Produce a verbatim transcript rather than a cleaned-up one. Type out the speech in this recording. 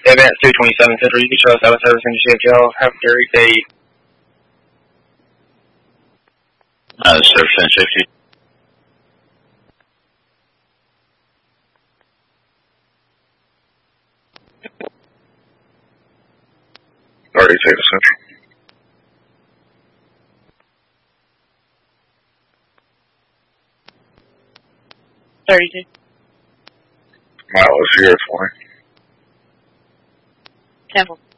Advance two twenty-seven Central, you can show us out of service and ship, y'all. Have a great day. Uh, service and safety. Already take the Central. thirty-two. Mile is here, twenty. Temple.